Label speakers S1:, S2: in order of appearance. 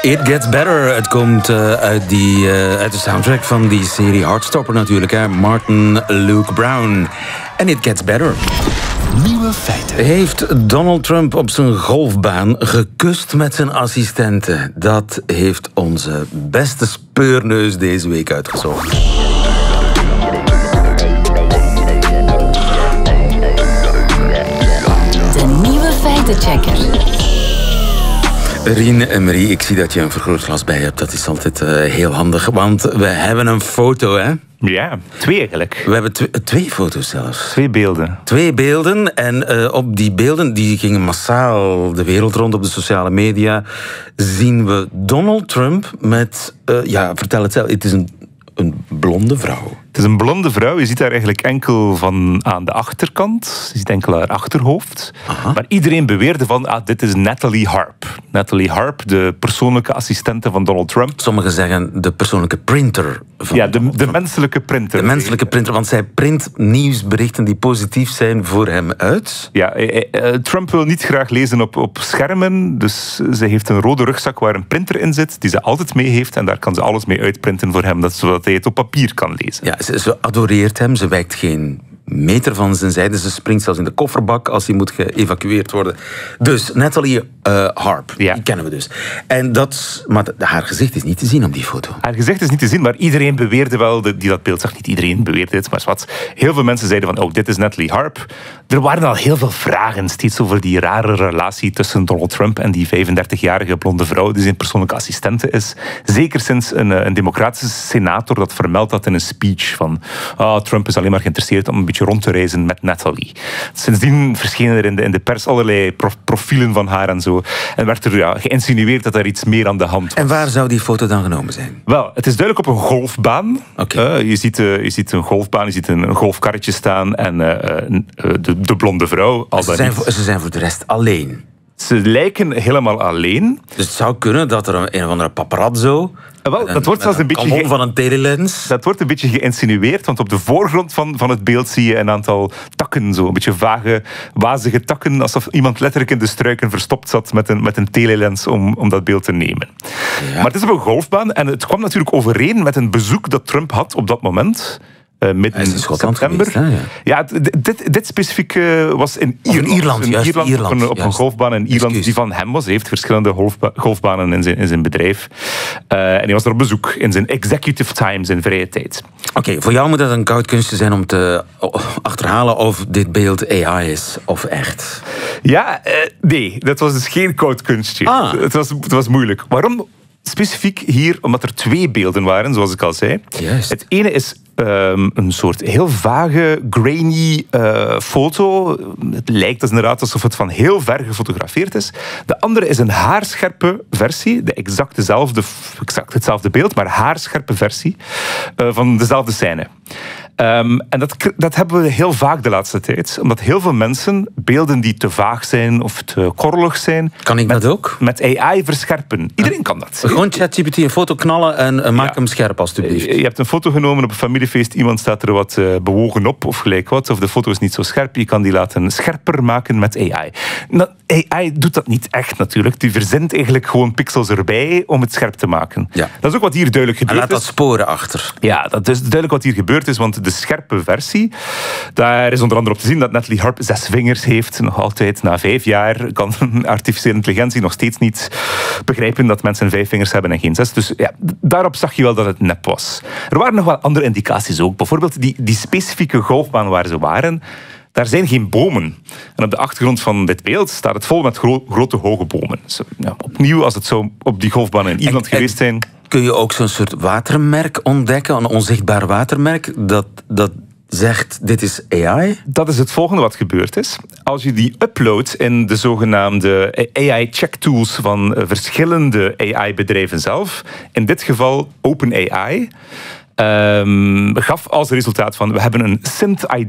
S1: It Gets Better. Het komt uit de soundtrack van die serie Heartstopper natuurlijk. Hè? Martin Luke Brown. En It Gets Better.
S2: Nieuwe feiten.
S1: Heeft Donald Trump op zijn golfbaan gekust met zijn assistenten? Dat heeft onze beste speurneus deze week uitgezocht.
S3: De nieuwe feitenchecker.
S1: Rien en Marie, ik zie dat je een vergrootglas bij hebt. Dat is altijd heel handig, want we hebben een foto, hè?
S4: Ja, 2 eigenlijk.
S1: We hebben twee foto's zelfs.
S4: 2 beelden.
S1: 2 beelden en op die beelden, die gingen massaal de wereld rond op de sociale media, zien we Donald Trump met, vertel het zelf, het is een blonde vrouw.
S4: Het is een blonde vrouw. Je ziet haar eigenlijk enkel van aan de achterkant. Je ziet enkel haar achterhoofd. Aha. Maar iedereen beweerde van, dit is Natalie Harp. Natalie Harp, de persoonlijke assistente van Donald Trump.
S1: Sommigen zeggen de persoonlijke printer van
S4: de menselijke printer.
S1: De menselijke printer, want zij print nieuwsberichten die positief zijn voor hem uit.
S4: Ja, Trump wil niet graag lezen op schermen. Dus ze heeft een rode rugzak waar een printer in zit, die ze altijd mee heeft. En daar kan ze alles mee uitprinten voor hem, zodat hij het op papier kan lezen.
S1: Ja, ze adoreert hem, ze wijkt geen meter van zijn zijde. Ze springt zelfs in de kofferbak als hij moet geëvacueerd worden. Dus Natalie Harp, die kennen we dus. En maar haar gezicht is niet te zien op die foto.
S4: Haar gezicht is niet te zien, maar iedereen beweerde wel, die dat beeld zag. Niet iedereen beweerde dit, maar wat. Heel veel mensen zeiden van, dit is Natalie Harp. Er waren al heel veel vragen steeds over die rare relatie tussen Donald Trump en die 35-jarige blonde vrouw die zijn persoonlijke assistente is. Zeker sinds een democratische senator dat vermeldt had in een speech van Trump is alleen maar geïnteresseerd om een beetje rond te reizen met Natalie. Sindsdien verschenen er in de pers allerlei profielen van haar en zo. En werd er geïnsinueerd dat er iets meer aan de hand was.
S1: En waar zou die foto dan genomen zijn?
S4: Wel, het is duidelijk op een golfbaan.
S1: Okay.
S4: Je ziet een golfbaan, je ziet een golfkarretje staan en de blonde vrouw.
S1: Ze zijn voor de rest alleen.
S4: Ze lijken helemaal alleen.
S1: Dus het zou kunnen dat er een of andere paparazzo...
S4: dat wordt zelfs een beetje
S1: van een telelens.
S4: Dat wordt een beetje geïnsinueerd, want op de voorgrond van het beeld zie je een aantal takken, zo een beetje vage, wazige takken, alsof iemand letterlijk in de struiken verstopt zat met een telelens om dat beeld te nemen. Ja. Maar het is op een golfbaan en het kwam natuurlijk overeen met een bezoek dat Trump had op dat moment. Midden in september.
S1: Geweest,
S4: dit specifiek was in
S1: Ierland. Ierland,
S4: op een golfbaan in Ierland die van hem was. Hij heeft verschillende golfbanen in zijn bedrijf. En hij was er op bezoek in zijn executive time, zijn vrije tijd.
S1: Oké, voor jou moet dat een koud kunstje zijn om te achterhalen of dit beeld AI is of echt.
S4: Nee, dat was dus geen koud kunstje. Het was moeilijk. Waarom? Specifiek hier, omdat er 2 beelden waren, zoals ik al zei.
S1: Juist.
S4: Het ene is een soort heel vage, grainy foto. Het lijkt dus inderdaad alsof het van heel ver gefotografeerd is. De andere is een haarscherpe versie, exact hetzelfde beeld, maar haarscherpe versie van dezelfde scène. En dat hebben we heel vaak de laatste tijd. Omdat heel veel mensen beelden die te vaag zijn of te korrelig zijn...
S1: Kan ik dat ook?
S4: Met AI verscherpen. Iedereen kan dat.
S1: Gewoon ChatGPT een foto knallen en maak hem scherp alstublieft.
S4: Je hebt een foto genomen op een familiefeest. Iemand staat er wat bewogen op of gelijk wat. Of de foto is niet zo scherp. Je kan die laten scherper maken met AI. AI doet dat niet echt natuurlijk. Die verzint eigenlijk gewoon pixels erbij om het scherp te maken. Ja. Dat is ook wat hier duidelijk gebeurd is.
S1: En laat dat sporen achter.
S4: Ja, dat is duidelijk wat hier gebeurd is. Want de scherpe versie, daar is onder andere op te zien dat Natalie Harp 6 vingers heeft. Nog altijd na 5 jaar kan artificiële intelligentie nog steeds niet begrijpen dat mensen 5 vingers hebben en geen 6. Dus daarop zag je wel dat het nep was. Er waren nog wel andere indicaties ook. Bijvoorbeeld die specifieke golfbaan waar ze waren. Daar zijn geen bomen. En op de achtergrond van dit beeld staat het vol met grote hoge bomen. Dus, opnieuw, als het zou op die golfbaan in Ierland geweest zijn...
S1: Kun je ook zo'n soort watermerk ontdekken, een onzichtbaar watermerk, dat zegt, dit is AI?
S4: Dat is het volgende wat gebeurd is. Als je die uploadt in de zogenaamde AI-check-tools van verschillende AI-bedrijven zelf, in dit geval OpenAI, gaf als resultaat van, we hebben een SynthID